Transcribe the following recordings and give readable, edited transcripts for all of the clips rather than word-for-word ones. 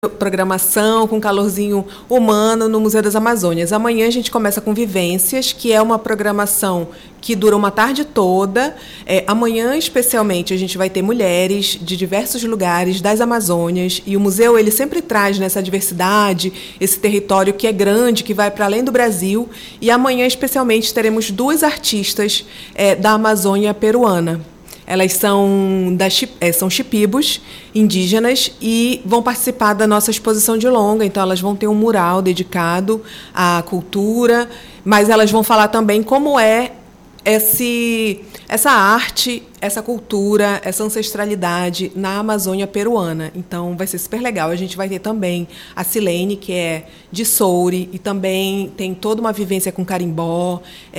programação, com calorzinho humano no Museu das Amazônias. Amanhã a gente começa com Vivências, que é uma programação que dura uma tarde toda. Amanhã, especialmente, a gente vai ter mulheres de diversos lugares das Amazônias, e o museu ele sempre traz nessa diversidade, esse território que é grande, que vai para além do Brasil. E amanhã, especialmente, teremos duas artistas da Amazônia peruana. Elas são chipibos indígenas e vão participar da nossa exposição de longa. Então, elas vão ter um mural dedicado à cultura, mas elas vão falar também como é essa arte, essa cultura, essa ancestralidade na Amazônia peruana. Então, vai ser super legal. A gente vai ter também a Silene, que é de Soure, e também tem toda uma vivência com carimbó,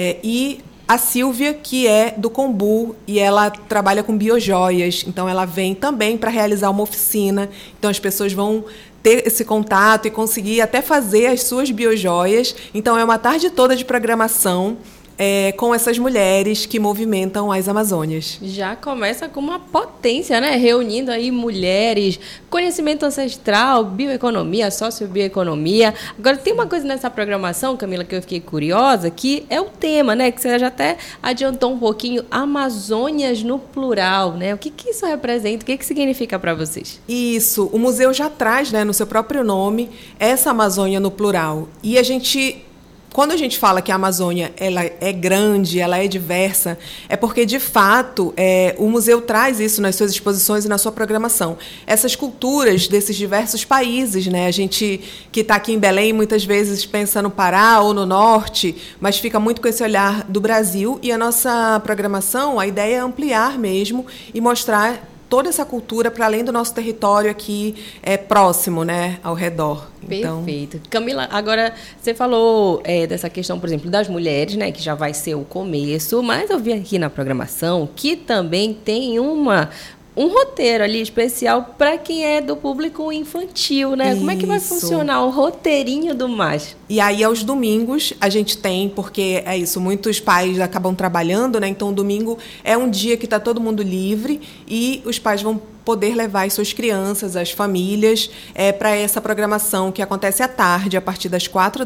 e a Silvia, que é do Combu, e ela trabalha com biojoias. Então, ela vem também para realizar uma oficina. Então, as pessoas vão ter esse contato e conseguir até fazer as suas biojoias. Então, é uma tarde toda de programação com essas mulheres que movimentam as Amazônias. Já começa com uma potência, né? Reunindo aí mulheres, conhecimento ancestral, bioeconomia, sociobioeconomia. Agora, tem uma coisa nessa programação, Camila, que eu fiquei curiosa, que é o tema, né? Que você já até adiantou um pouquinho, Amazônias no plural, né? O que isso representa? O que significa para vocês? Isso. O museu já traz, né, no seu próprio nome, essa Amazônia no plural. E quando a gente fala que a Amazônia ela é grande, ela é diversa, é porque, de fato, o museu traz isso nas suas exposições e na sua programação. Essas culturas desses diversos países, né? A gente que está aqui em Belém muitas vezes pensa no Pará ou no Norte, mas fica muito com esse olhar do Brasil. E a nossa programação, a ideia é ampliar mesmo e mostrar toda essa cultura para além do nosso território aqui próximo, né, ao redor. Perfeito. Então... Camila, agora você falou dessa questão, por exemplo, das mulheres, né, que já vai ser o começo, mas eu vi aqui na programação que também tem um roteiro ali especial para quem é do público infantil, né? Isso. Como é que vai funcionar o roteirinho do MAS? E aí, aos domingos, a gente tem, porque é isso, muitos pais acabam trabalhando, né? Então, o domingo é um dia que está todo mundo livre e os pais vão poder levar as suas crianças, as famílias, para essa programação que acontece à tarde, a partir das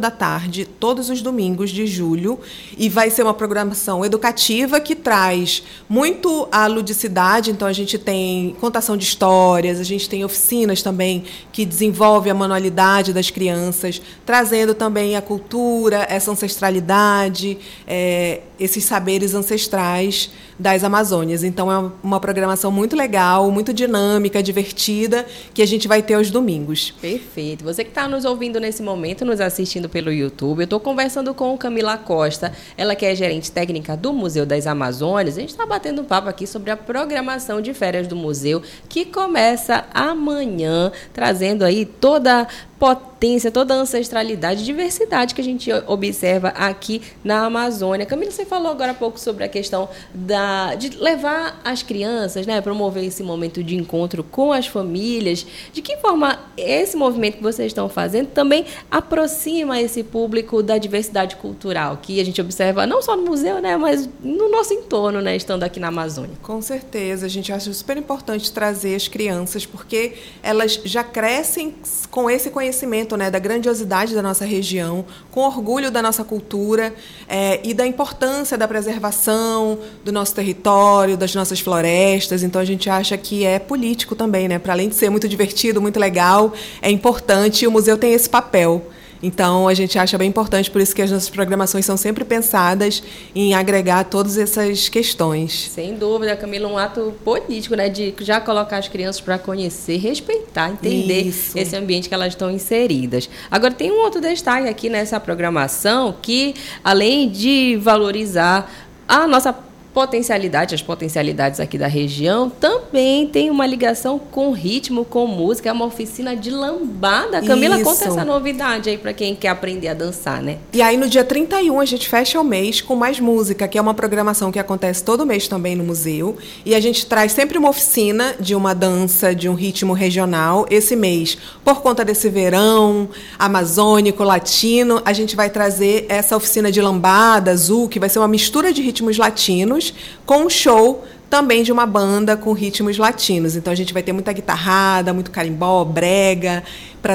4h, todos os domingos de julho. E vai ser uma programação educativa que traz muito a ludicidade. Então, a gente tem contação de histórias, a gente tem oficinas também que desenvolve a manualidade das crianças, trazendo também a cultura, essa ancestralidade, esses saberes ancestrais das Amazônias. Então, é uma programação muito legal, muito dinâmica, divertida, que a gente vai ter aos domingos. Perfeito. Você que está nos ouvindo nesse momento, nos assistindo pelo YouTube, eu estou conversando com Camila Costa, ela que é gerente técnica do Museu das Amazônias. A gente está batendo um papo aqui sobre a programação de férias do museu, que começa amanhã, trazendo aí toda potência, toda a ancestralidade, diversidade que a gente observa aqui na Amazônia. Camila, você falou agora há pouco sobre a questão de levar as crianças, né, promover esse momento de encontro com as famílias. De que forma esse movimento que vocês estão fazendo também aproxima esse público da diversidade cultural que a gente observa não só no museu, né, mas no nosso entorno, né, estando aqui na Amazônia? Com certeza, a gente acha super importante trazer as crianças, porque elas já crescem com esse conhecimento, né, da grandiosidade da nossa região, com orgulho da nossa cultura e da importância da preservação do nosso território, das nossas florestas. Então, a gente acha que é político também, né? Para além de ser muito divertido, muito legal, é importante, e o museu tem esse papel. Então, a gente acha bem importante, por isso que as nossas programações são sempre pensadas em agregar todas essas questões. Sem dúvida, Camila, um ato político, né, de já colocar as crianças para conhecer, respeitar, entender esse ambiente que elas estão inseridas. Agora, tem um outro destaque aqui nessa programação que, além de valorizar a nossa potencialidade, as potencialidades aqui da região, também tem uma ligação com ritmo, com música, é uma oficina de lambada. Camila, conta essa novidade aí para quem quer aprender a dançar, né? E aí, no dia 31, a gente fecha o mês com Mais Música, que é uma programação que acontece todo mês também no museu, e a gente traz sempre uma oficina de uma dança, de um ritmo regional. Esse mês, por conta desse verão amazônico, latino, a gente vai trazer essa oficina de lambada, azul, que vai ser uma mistura de ritmos latinos, amazônicas, com um show também de uma banda com ritmos latinos. Então a gente vai ter muita guitarrada, muito carimbó, brega, para